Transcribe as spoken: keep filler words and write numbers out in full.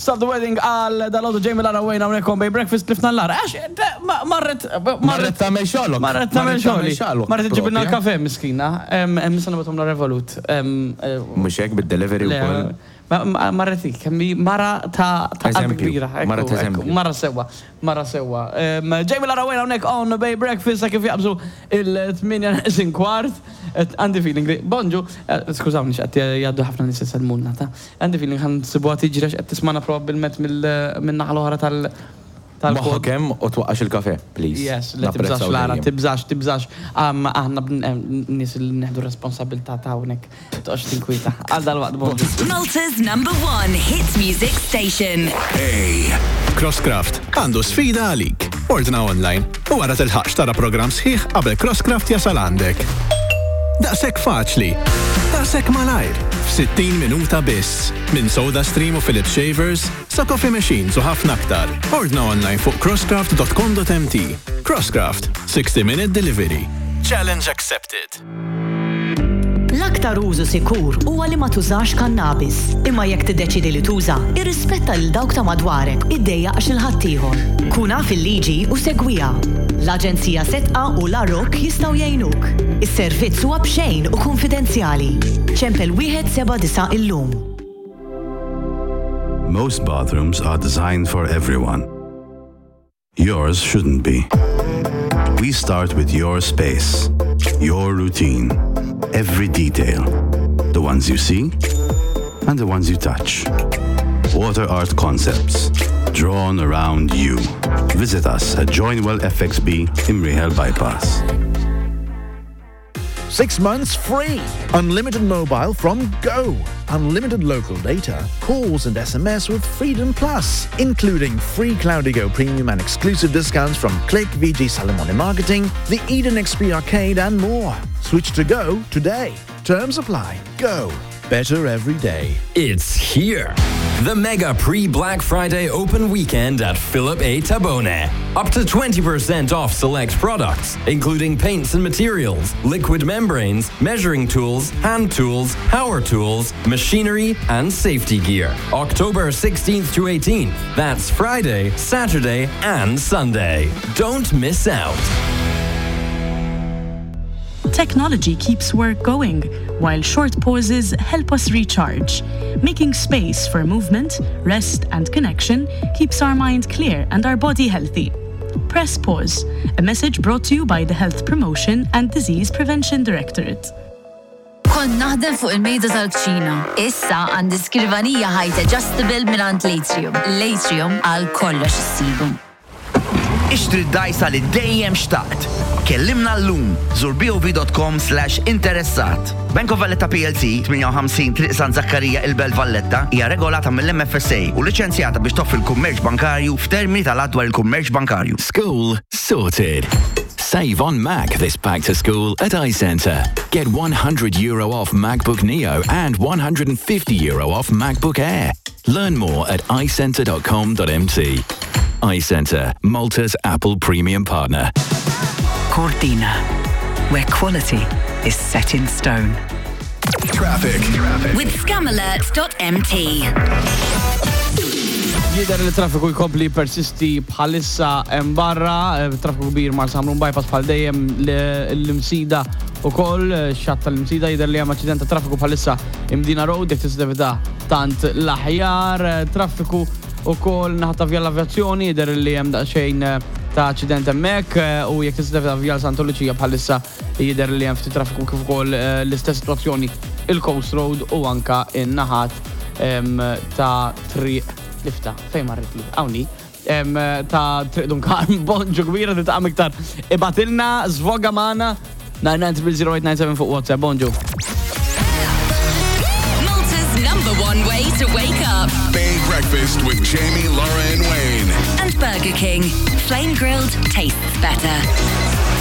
Stop the Wedding għal dal-għodu Jamie Lara Wayne għawnek on Bay Breakfast lifna l-lara. Għax, marret, Marret ta' me xolok. marret ta' me xolok. Marret ġibinna l-kafe miskina. Misana batom la Revolut. Muxek bid-delivery u koll. Marret kemmi mara ta' Eżempju, mara ta' eżempju. Mara sewa, mara sewa. Jamie Lara Wayne għawnek on Bay Breakfast kif jaqbżu il-tminja sin kwart. Għandi feeling li, bonġu, skużawni xaqt jaddu ħafna nis jisalmunna ta' għandi feeling għan sibuħat iġri xaqt tismana probabilment minn naħal oħra tal- Moħħu kem u twaqqax il-kafe, please. Yes, li tibżax Lara, tibżax, tibżax. Aħna nis li neħdu responsabilta ta' unek. Toċ tinkwita. Għal dal-waqt bonġu. Malta's number one hit music station. Hey, Crosscraft għandu sfida għalik. Ordna online u għara tilħaqx tara program sħiħ qabel Crosscraft jasal għandek. Daqsek faċli, daqsek malajr, f'sittin minuta biss. Minn Soda Stream u Philips Shavers, sa coffee machines u ħafna aktar. Ordna online fuq crosscraft dot com dot m t. Crosscraft, sixty minute delivery. Challenge accepted. L-aktar użu sikur huwa li ma tużax kannabis. Imma jekk tiddeċidi li tuża, irrispetta lil dawk ta' madwarek, iddejjaq xi ħaddieħor. Kuna fil-liġi u segwija. L-Aġenzija Setqa u l-Arok jistgħu jgħinuk. Is-servizz huwa b'xejn u konfidenzjali. ċempel wieħed seba' disa' illum. Most bathrooms are designed for everyone. Yours shouldn't be. We start with your space, your routine, every detail. The ones you see and the ones you touch. Water art concepts, drawn around you. Visit us at Joinwell F X B Imrihel Bypass. Six months free. Unlimited mobile from Go. Unlimited local data, calls and S M S with Freedom Plus, including free Cloudigo Premium and exclusive discounts from Click, V G Salamone Marketing, the Eden X P Arcade and more. Switch to Go today. Terms apply. Go. Better every day. It's here. The mega pre-Black Friday open weekend at Philip A. Tabone. Up to twenty percent off select products, including paints and materials, liquid membranes, measuring tools, hand tools, power tools, machinery, and safety gear. October sixteenth to eighteenth. That's Friday, Saturday, and Sunday. Don't miss out. Technology keeps work going, while short pauses help us recharge. Making space for movement, rest, and connection keeps our mind clear and our body healthy. Press pause, a message brought to you by the Health Promotion and Disease Prevention Directorate. Kont naħdem fuq il-mejda tal-kċina. Issa għandi skrivanija ħajt adjustable minn Latrium. Latrium għal kollox issibu. Ixtri d-dajsa li dejjem xtaqt. Kellimna l-lum, zur b o v dot com slash interessat. Bank of Valletta P L C ħamintax Triq San Zakkarija il-Belt Valletta hija regolata mill-M F S A u liċenzjata biex toffri l-kummerċ bankarju f'termini tal-adwar il-kummerċ bankarju. School sorted. Save on Mac this back to school at iCentre. Get one hundred euro off MacBook Neo and one hundred fifty euro off MacBook Air. Learn more at i centre dot com dot m t. iCentre, Malta's Apple Premium Partner. Cortina, where quality is set in stone. Traffic. With scam alert dot m t. Jider li traffiku jkompli persisti bħalissa barra, traffiku kbir mar Samrun bypass bħal dejjem l-imsida u koll, xatta l-imsida jider li hemm aċċident ta' traffiku bħalissa imdina road, jek tisdevida tant l-aħjar, traffiku u koll naħta via l-avjazzjoni, jider li hemm daqsxejn ta' aċċident hemmhekk u jekk tisdevida via Santa Lucia bħalissa jider li hemm ftit traffiku kif ukoll l-istess situazzjoni il-Coast Road u anka in-naħat ta' triq lifta, fej marret li, għawni, ta' triqdun karm bonġu kbira li ta' miktar. Ibatilna, zvoga maħna, nine nine three zero eight nine seven fuq WhatsApp, bonġu. Malta's number one way to wake up. Bay Breakfast with Jamie, Laura, and Wayne. And Burger King. Flame grilled tastes better.